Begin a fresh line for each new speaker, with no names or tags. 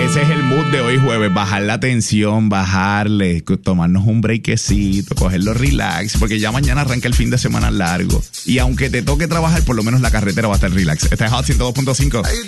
ese es el mood de hoy jueves, bajar la tensión, bajarle, tomarnos un breakcito, cogerlo relax, porque ya mañana arranca el fin de semana largo. Y aunque te toque trabajar, por lo menos la carretera va a estar relax. Este es Hot 102.5.